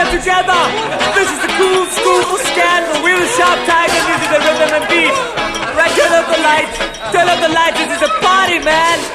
together. This is the cool school for scandal. We're the Sharp Tigers, this is the rhythm and beat. Right, turn up the lights, this is a party, man.